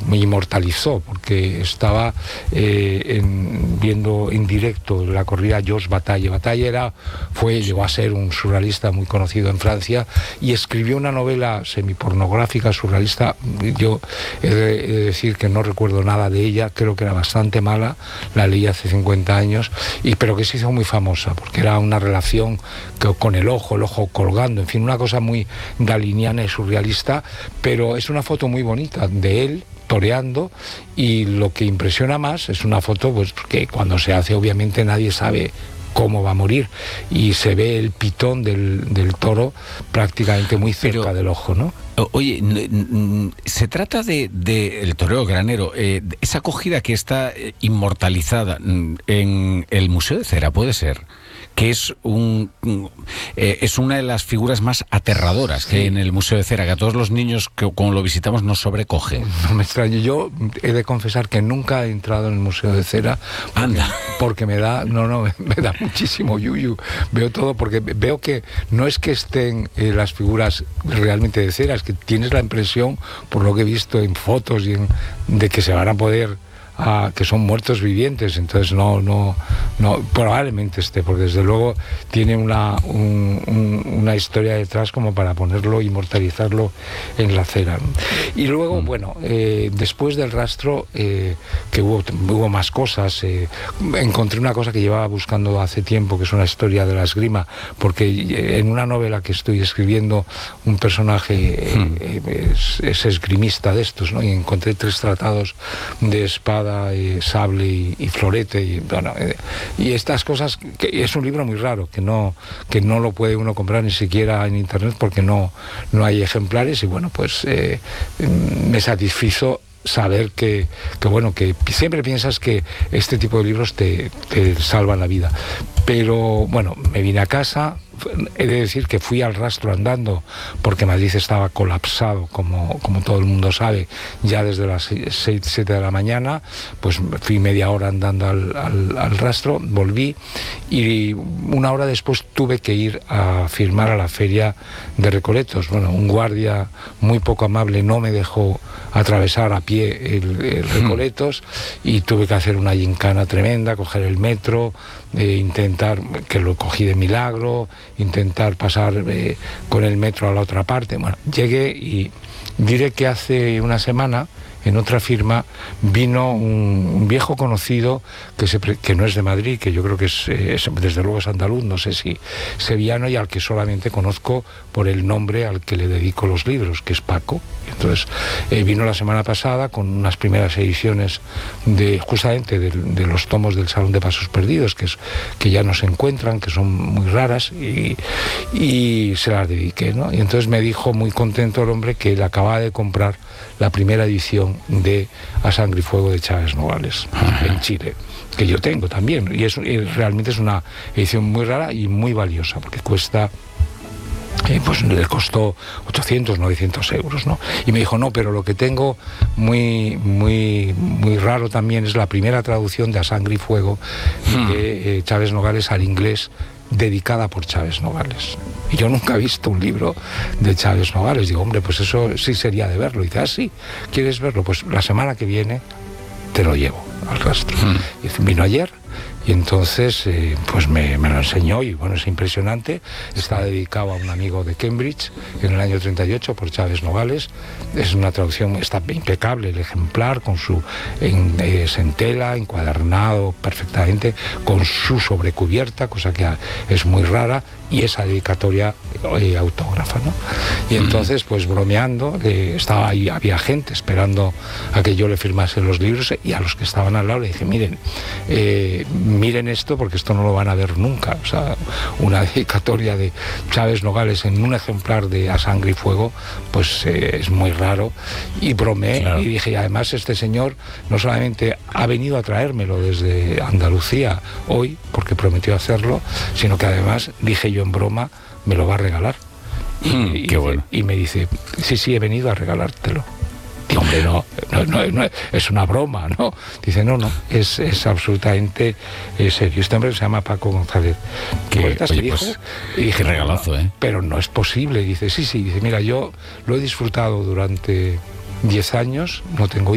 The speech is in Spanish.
me inmortalizó, porque estaba viendo en directo la corrida Georges Bataille. Bataille llegó a ser un surrealista muy conocido en Francia y escribió una novela semipornográfica surrealista. Yo he de decir que no recuerdo nada de ella, creo que era bastante mala, la leí hace 50 años, pero que se hizo muy famosa, porque era una relación con el ojo colgando, en fin, una cosa muy daliniana y surrealista, pero es una foto muy bonita de él toreando, y lo que impresiona más es una foto pues que cuando se hace obviamente nadie sabe cómo va a morir, y se ve el pitón del toro prácticamente muy cerca del ojo, ¿no? Oye, se trata de el toreo granero, esa acogida que está inmortalizada en el Museo de Cera, puede ser, que es una de las figuras más aterradoras que hay en el Museo de Cera, que a todos los niños que cuando lo visitamos nos sobrecoge. No me extraño, yo he de confesar que nunca he entrado en el Museo de Cera, porque me da muchísimo yuyu. Veo todo, porque veo que no es que estén las figuras realmente de cera, es que tienes la impresión, por lo que he visto en fotos de que se van a poder, que son muertos vivientes. Entonces no probablemente esté, porque desde luego tiene una historia detrás como para ponerlo, inmortalizarlo en la cera. Y luego, bueno, después del rastro, que hubo más cosas, encontré una cosa que llevaba buscando hace tiempo, que es una historia de la esgrima, porque en una novela que estoy escribiendo, un personaje es esgrimista de estos, ¿no? Y encontré 3 tratados de espada, sable y florete, y estas cosas, que es un libro muy raro, que no lo puede uno comprar ni siquiera en internet, porque no hay ejemplares, y bueno, pues me satisfizo saber que siempre piensas que este tipo de libros te salvan la vida. Pero bueno, me vine a casa. He de decir que fui al rastro andando, porque Madrid estaba colapsado, como todo el mundo sabe, ya desde las 6, 7 de la mañana. Pues fui media hora andando al rastro, volví, y una hora después tuve que ir a firmar a la feria de Recoletos. Bueno, un guardia muy poco amable no me dejó atravesar a pie el Recoletos, y tuve que hacer una gincana tremenda, coger el metro, intentar, que lo cogí de milagro, intentar pasar con el metro a la otra parte. Bueno, llegué, y diré que hace una semana, en otra firma, vino un viejo conocido que no es de Madrid, que yo creo que es desde luego es andaluz, no sé si sevillano, y al que solamente conozco por el nombre al que le dedico los libros, que es Paco. Entonces vino la semana pasada con unas primeras ediciones justamente de los tomos del Salón de Pasos Perdidos, que ya no se encuentran, que son muy raras, y se las dediqué, ¿no? Y entonces me dijo muy contento el hombre que él acababa de comprar la primera edición de A Sangre y Fuego de Chávez Nogales en Chile, que yo tengo también, y realmente es una edición muy rara y muy valiosa, porque cuesta, pues le costó 800, 900 euros, ¿no? Y me dijo, no, pero lo que tengo muy raro también es la primera traducción de A Sangre y Fuego de Chávez Nogales al inglés, dedicada por Chávez Nogales. Y yo nunca he visto un libro de Chávez Nogales. Digo, hombre, pues eso sí sería de verlo. Y dice, sí, ¿quieres verlo? Pues la semana que viene te lo llevo al rastro. Y vino ayer, y entonces pues me lo enseñó, y bueno, es impresionante. Está dedicado a un amigo de Cambridge en el año 38 por Chávez Nogales. Es una traducción, está impecable el ejemplar, es en tela, encuadernado perfectamente, con su sobrecubierta, cosa que es muy rara, y esa dedicatoria autógrafa, ¿no? Y entonces, pues bromeando, estaba ahí, había gente esperando a que yo le firmase los libros, y a los que estaban al lado le dije, miren esto, porque esto no lo van a ver nunca. O sea, una dedicatoria de Chávez Nogales en un ejemplar de A Sangre y Fuego, pues es muy raro. Y bromeé, claro. Y dije, y además este señor no solamente ha venido a traérmelo desde Andalucía hoy, porque prometió hacerlo, sino que además, dije yo en broma, me lo va a regalar. Qué bueno. Y me dice, sí, he venido a regalártelo. Digo, hombre, no, es una broma, ¿no? Dice, no, es absolutamente serio. Este hombre se llama Paco González. Y dije, regalazo, pero no es posible. Dice, sí, dice, mira, yo lo he disfrutado durante 10 años, no tengo